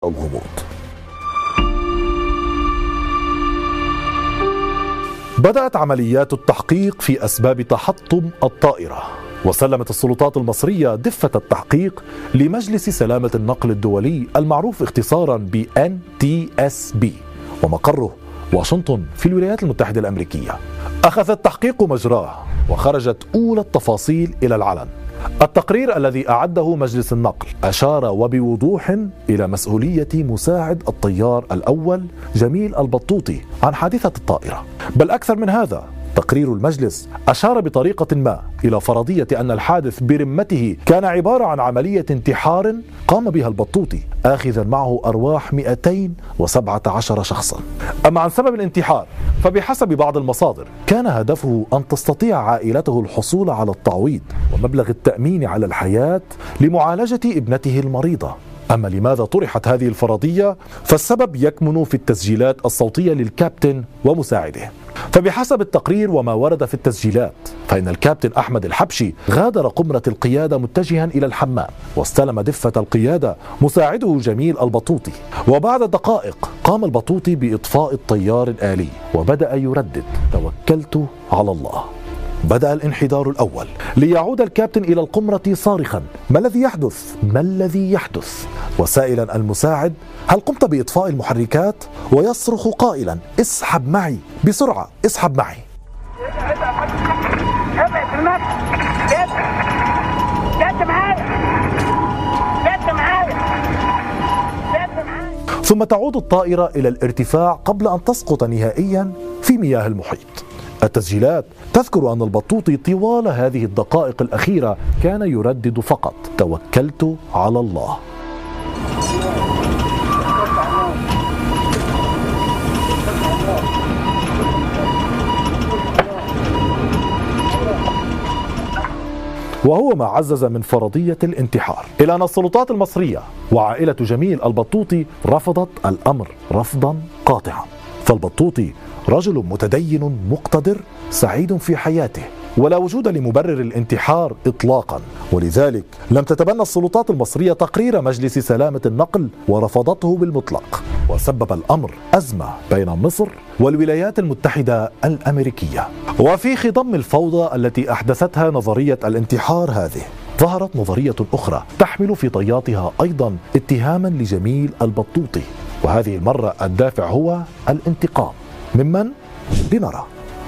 أو غموض. بدأت عمليات التحقيق في أسباب تحطم الطائرة، وسلمت السلطات المصرية دفة التحقيق لمجلس سلامة النقل الدولي المعروف اختصارا ب NTSB، ومقره واشنطن في الولايات المتحدة الأمريكية. أخذ التحقيق مجراه وخرجت أولى التفاصيل إلى العلن. التقرير الذي أعده مجلس النقل أشار وبوضوح إلى مسؤولية مساعد الطيار الأول جميل البطوطي عن حادثة الطائرة، بل أكثر من هذا، تقرير المجلس أشار بطريقة ما إلى فرضية أن الحادث برمته كان عبارة عن عملية انتحار قام بها البطوطي آخذا معه أرواح 217 شخصا. أما عن سبب الانتحار فبحسب بعض المصادر كان هدفه أن تستطيع عائلته الحصول على التعويض ومبلغ التأمين على الحياة لمعالجة ابنته المريضة. أما لماذا طرحت هذه الفرضية؟ فالسبب يكمن في التسجيلات الصوتية للكابتن ومساعده. فبحسب التقرير وما ورد في التسجيلات فإن الكابتن أحمد الحبشي غادر قمرة القيادة متجها إلى الحمام، واستلم دفة القيادة مساعده جميل البطوطي، وبعد دقائق قام البطوطي بإطفاء الطيار الآلي وبدأ يردد توكلت على الله. بدأ الانحدار الأول ليعود الكابتن إلى القمرة صارخا ما الذي يحدث؟ ما الذي يحدث؟ وسائلا المساعد هل قمت بإطفاء المحركات؟ ويصرخ قائلا اسحب معي بسرعة، اسحب معي. ثم تعود الطائرة إلى الارتفاع قبل أن تسقط نهائيا في مياه المحيط. التسجيلات تذكر أن البطوطي طوال هذه الدقائق الأخيرة كان يردد فقط توكلت على الله. وهو ما عزز من فرضية الانتحار، إلى أن السلطات المصرية وعائلة جميل البطوطي رفضت الأمر رفضا قاطعا. فالبطوطي رجل متدين مقتدر سعيد في حياته، ولا وجود لمبرر الانتحار إطلاقا، ولذلك لم تتبنى السلطات المصرية تقرير مجلس سلامة النقل ورفضته بالمطلق، وسبب الأمر أزمة بين مصر والولايات المتحدة الأمريكية. وفي خضم الفوضى التي أحدثتها نظرية الانتحار هذه، ظهرت نظرية أخرى تحمل في طياتها أيضا اتهاما لجميل البطوطي، وهذه المرة الدافع هو الانتقام. ممن؟ لنرى.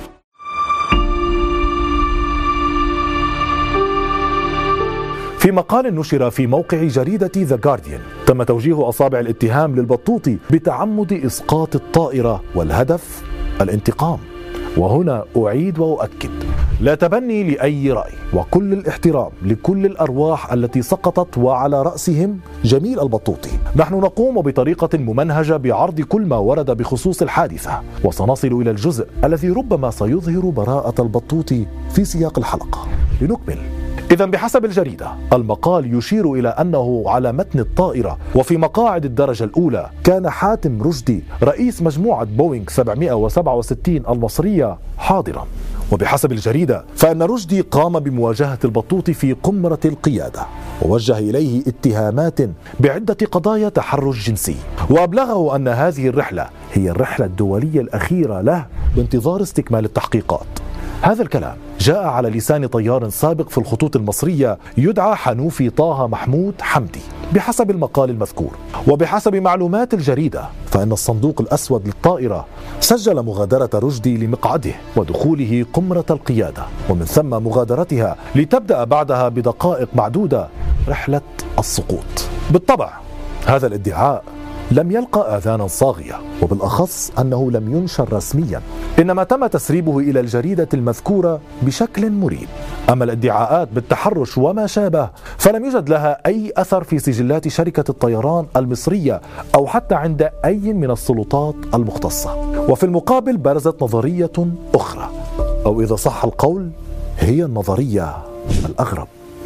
في مقال نشر في موقع جريدة ذا جارديان تم توجيه أصابع الاتهام للبطوطي بتعمد إسقاط الطائرة، والهدف الانتقام. وهنا أعيد وأؤكد، لا تبني لأي رأي، وكل الاحترام لكل الأرواح التي سقطت وعلى رأسهم جميل البطوطي. نحن نقوم بطريقة ممنهجة بعرض كل ما ورد بخصوص الحادثة، وسنصل إلى الجزء الذي ربما سيظهر براءة البطوطي في سياق الحلقة. لنكمل. إذا بحسب الجريدة المقال يشير إلى أنه على متن الطائرة وفي مقاعد الدرجة الأولى كان حاتم رشدي رئيس مجموعة بوينغ 767 المصرية حاضرا. وبحسب الجريدة فإن رشدي قام بمواجهة البطوطي في قمرة القيادة، ووجه إليه اتهامات بعدة قضايا تحرش جنسي، وأبلغه أن هذه الرحلة هي الرحلة الدولية الأخيرة له بانتظار استكمال التحقيقات. هذا الكلام جاء على لسان طيار سابق في الخطوط المصرية يدعى حنوفي طه محمود حمدي بحسب المقال المذكور. وبحسب معلومات الجريدة فإن الصندوق الأسود للطائرة سجل مغادرة رشدي لمقعده ودخوله قمرة القيادة، ومن ثم مغادرتها لتبدأ بعدها بدقائق معدودة رحلة السقوط. بالطبع هذا الادعاء لم يلقى آذانا صاغية، وبالأخص أنه لم ينشر رسميا، إنما تم تسريبه إلى الجريدة المذكورة بشكل مريب. أما الادعاءات بالتحرش وما شابه فلم يوجد لها أي أثر في سجلات شركة الطيران المصرية أو حتى عند أي من السلطات المختصة. وفي المقابل برزت نظرية أخرى، أو إذا صح القول هي النظرية الأغرب.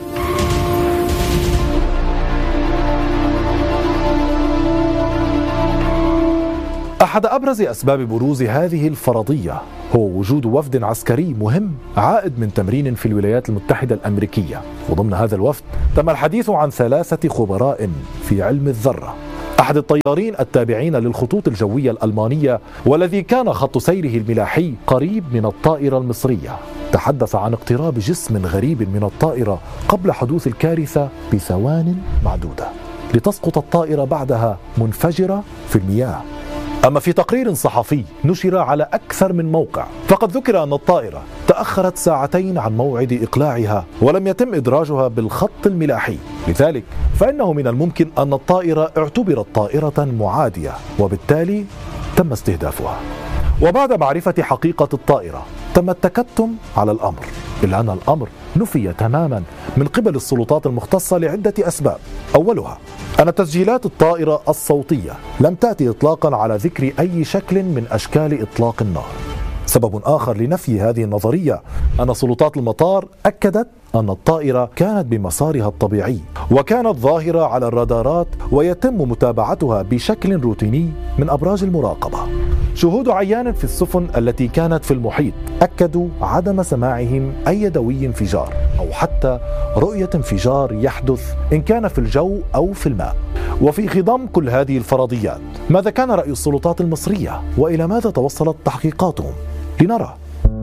أحد أبرز أسباب بروز هذه الفرضية هو وجود وفد عسكري مهم عائد من تمرين في الولايات المتحدة الأمريكية، وضمن هذا الوفد تم الحديث عن 3 خبراء في علم الذرة. أحد الطيارين التابعين للخطوط الجوية الألمانية والذي كان خط سيره الملاحي قريب من الطائرة المصرية، تحدث عن اقتراب جسم غريب من الطائرة قبل حدوث الكارثة بثوان معدودة، لتسقط الطائرة بعدها منفجرة في المياه. أما في تقرير صحفي نشر على أكثر من موقع، فقد ذكر أن الطائرة تأخرت ساعتين عن موعد إقلاعها ولم يتم إدراجها بالخط الملاحي، لذلك فإنه من الممكن أن الطائرة اعتبرت طائرة معادية وبالتالي تم استهدافها. وبعد معرفة حقيقة الطائرة تم التكتم على الأمر، إلا أن الأمر نفي تماما من قبل السلطات المختصة لعدة أسباب. أولها أن تسجيلات الطائرة الصوتية لم تأتي إطلاقا على ذكر أي شكل من أشكال إطلاق النار. سبب آخر لنفي هذه النظرية أن سلطات المطار أكدت أن الطائرة كانت بمسارها الطبيعي وكانت ظاهرة على الرادارات ويتم متابعتها بشكل روتيني من أبراج المراقبة. شهود عيان في السفن التي كانت في المحيط أكدوا عدم سماعهم أي دوي انفجار أو حتى رؤية انفجار يحدث إن كان في الجو أو في الماء. وفي خضم كل هذه الفرضيات، ماذا كان رأي السلطات المصرية وإلى ماذا توصلت تحقيقاتهم؟ لنرى.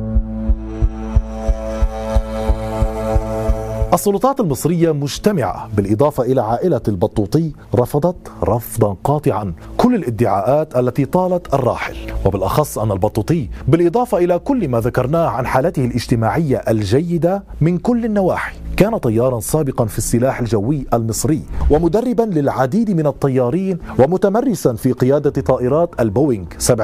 السلطات المصرية مجتمعة بالإضافة إلى عائلة البطوطي رفضت رفضا قاطعا كل الادعاءات التي طالت الراحل، وبالأخص أن البطوطي بالإضافة إلى كل ما ذكرناه عن حالته الاجتماعية الجيدة من كل النواحي كان طيارا سابقا في السلاح الجوي المصري ومدربا للعديد من الطيارين ومتمرسا في قيادة طائرات البوينغ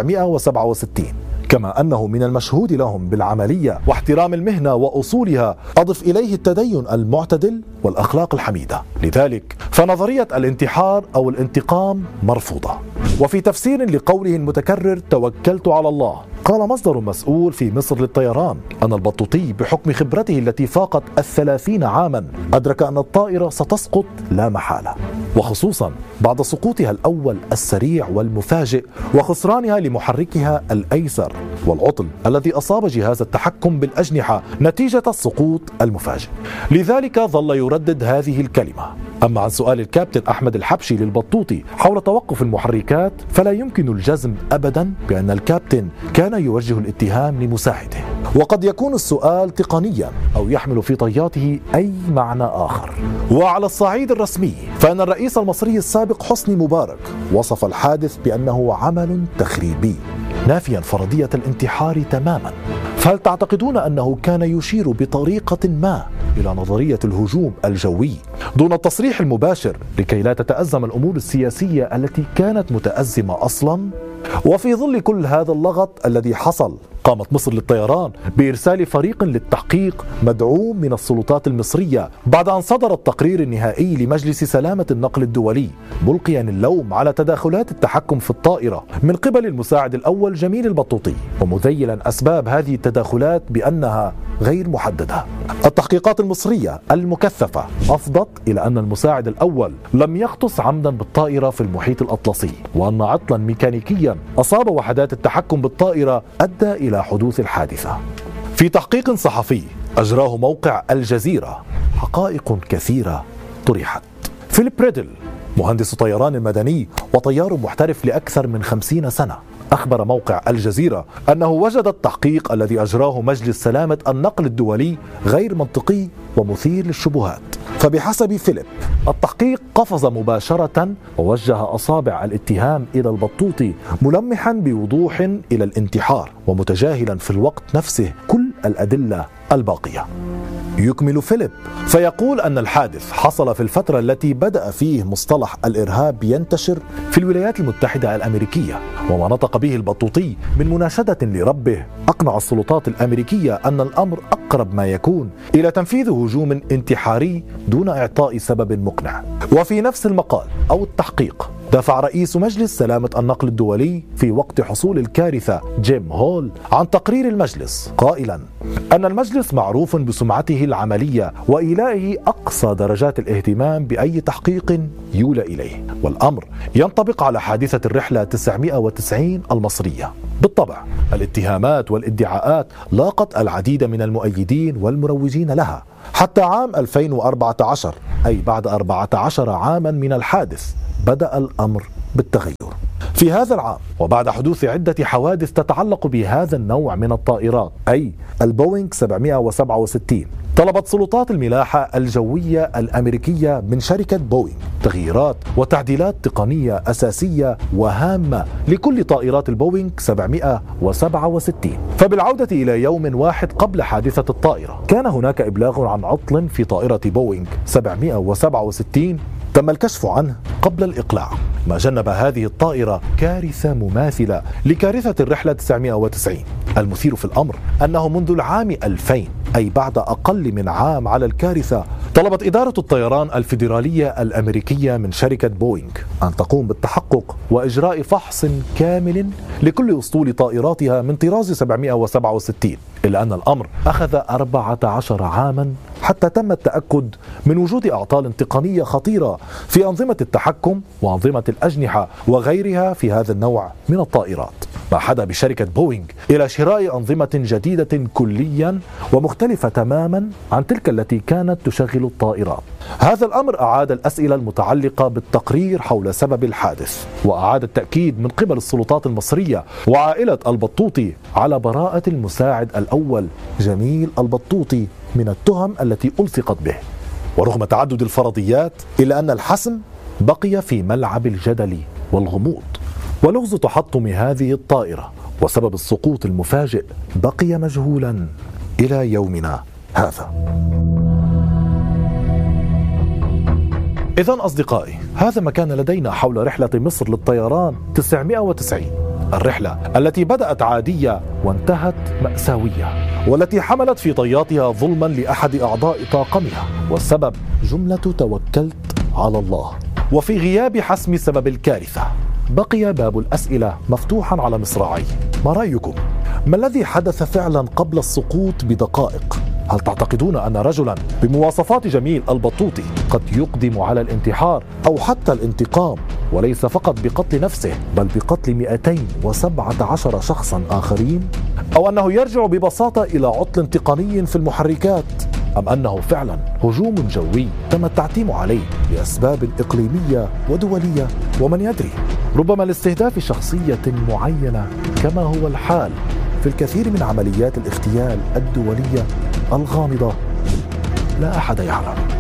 767، كما أنه من المشهود لهم بالعملية واحترام المهنة وأصولها، أضف إليه التدين المعتدل والأخلاق الحميدة. لذلك فنظرية الانتحار أو الانتقام مرفوضة. وفي تفسير لقوله المتكرر توكلت على الله، قال مصدر مسؤول في مصر للطيران أن البطوطي بحكم خبرته التي فاقت 30 عاما أدرك أن الطائرة ستسقط لا محالة، وخصوصا بعد سقوطها الأول السريع والمفاجئ وخسرانها لمحركها الأيسر والعطل الذي أصاب جهاز التحكم بالأجنحة نتيجة السقوط المفاجئ. لذلك ظل يردد هذه الكلمة. أما عن سؤال الكابتن أحمد الحبشي للبطوطي حول توقف المحركات، فلا يمكن الجزم أبدا بأن الكابتن كان يوجه الاتهام لمساعده، وقد يكون السؤال تقنيا أو يحمل في طياته أي معنى آخر. وعلى الصعيد الرسمي فإن الرئيس المصري السابق حسني مبارك وصف الحادث بأنه عمل تخريبي، نافيا فرضية الانتحار تماما. فهل تعتقدون أنه كان يشير بطريقة ما إلى نظرية الهجوم الجوي دون التصريح المباشر لكي لا تتأزم الأمور السياسية التي كانت متأزمة أصلا؟ وفي ظل كل هذا اللغط الذي حصل، قامت مصر للطيران بإرسال فريق للتحقيق مدعوم من السلطات المصرية بعد أن صدر التقرير النهائي لمجلس سلامة النقل الدولي، ملقيا اللوم على تداخلات التحكم في الطائرة من قبل المساعد الأول جميل البطوطي، ومذيلا أسباب هذه التداخلات بأنها غير محددة. التحقيقات المصرية المكثفة أفضت إلى أن المساعد الأول لم يغطس عمدا بالطائرة في المحيط الأطلسي، وأن عطلا ميكانيكيا أصاب وحدات التحكم بالطائرة أدى إلى حدوث الحادثة. في تحقيق صحفي أجراه موقع الجزيرة حقائق كثيرة طرحت. فيليب ريدل مهندس طيران مدني وطيار محترف لأكثر من 50 سنة أخبر موقع الجزيرة أنه وجد التحقيق الذي أجراه مجلس سلامة النقل الدولي غير منطقي ومثير للشبهات. فبحسب فيليب التحقيق قفز مباشرة ووجه أصابع الاتهام إلى البطوطي ملمحا بوضوح إلى الانتحار ومتجاهلا في الوقت نفسه كل الأدلة الباقية. يكمل فيليب فيقول أن الحادث حصل في الفترة التي بدأ فيه مصطلح الإرهاب ينتشر في الولايات المتحدة الأمريكية، وما نطق به البطوطي من مناشدة لربه أقنع السلطات الأمريكية أن الأمر أقرب ما يكون إلى تنفيذ هجوم انتحاري دون إعطاء سبب مقنع. وفي نفس المقال أو التحقيق دافع رئيس مجلس سلامة النقل الدولي في وقت حصول الكارثة جيم هول عن تقرير المجلس قائلا أن المجلس معروف بسمعته العملية وإيلائه أقصى درجات الاهتمام بأي تحقيق يولى إليه، والأمر ينطبق على حادثة الرحلة 990 المصرية. بالطبع الاتهامات والادعاءات لاقت العديد من المؤيدين والمروجين لها حتى عام 2014، أي بعد 14 عاما من الحادث بدأ الأمر بالتغير. في هذا العام وبعد حدوث عدة حوادث تتعلق بهذا النوع من الطائرات أي البوينغ 767، طلبت سلطات الملاحة الجوية الأمريكية من شركة بوينغ تغييرات وتعديلات تقنية أساسية وهامة لكل طائرات البوينغ 767. فبالعودة إلى يوم واحد قبل حادثة الطائرة كان هناك إبلاغ عن عطل في طائرة بوينغ 767 تم الكشف عنه قبل الإقلاع، ما جنب هذه الطائرة كارثة مماثلة لكارثة الرحلة 990. المثير في الأمر أنه منذ العام 2000 أي بعد أقل من عام على الكارثة طلبت إدارة الطيران الفيدرالية الأمريكية من شركة بوينغ أن تقوم بالتحقق وإجراء فحص كامل لكل أسطول طائراتها من طراز 767، إلا أن الأمر أخذ 14 عاما حتى تم التأكد من وجود أعطال تقنية خطيرة في أنظمة التحكم وأنظمة الأجنحة وغيرها في هذا النوع من الطائرات، ما حدا بشركة بوينغ إلى شراء أنظمة جديدة كليا ومختلفة تماما عن تلك التي كانت تشغل الطائرات. هذا الأمر أعاد الأسئلة المتعلقة بالتقرير حول سبب الحادث، وأعاد التأكيد من قبل السلطات المصرية وعائلة البطوطي على براءة المساعد الأول جميل البطوطي من التهم التي ألصقت به. ورغم تعدد الفرضيات إلا أن الحسم بقي في ملعب الجدل والغموض، ولغز تحطم هذه الطائرة وسبب السقوط المفاجئ بقي مجهولا إلى يومنا هذا. إذن أصدقائي، هذا ما كان لدينا حول رحلة مصر للطيران 990، الرحلة التي بدأت عادية وانتهت مأساوية، والتي حملت في طياتها ظلما لأحد أعضاء طاقمها، والسبب جملة توكلت على الله. وفي غياب حسم سبب الكارثة بقي باب الأسئلة مفتوحا على مصراعيه. ما رأيكم؟ ما الذي حدث فعلا قبل السقوط بدقائق؟ هل تعتقدون أن رجلا بمواصفات جميل البطوطي قد يقدم على الانتحار أو حتى الانتقام، وليس فقط بقتل نفسه بل بقتل 217 شخصا آخرين؟ أو أنه يرجع ببساطة إلى عطل تقني في المحركات؟ أم أنه فعلا هجوم جوي تم التعتيم عليه لأسباب إقليمية ودولية؟ ومن يدري، ربما لاستهداف شخصية معينة كما هو الحال في الكثير من عمليات الاغتيال الدولية الغامضة لا أحد يعلم.